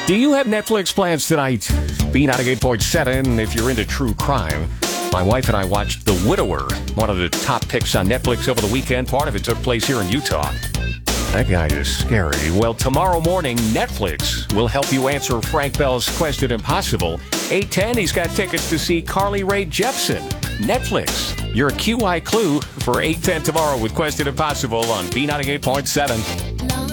Do you have Netflix plans tonight? B98.7 if you're into true crime. My wife and I watched The Widower, one of the top picks on Netflix over the weekend. Part of it took place here in Utah. That guy is scary. Well, tomorrow morning, Netflix will help you answer Frank Bell's Question Impossible. 8:10, he's got tickets to see Carly Rae Jepsen. Netflix, your QI clue for 8:10 tomorrow with Question Impossible on B98.7.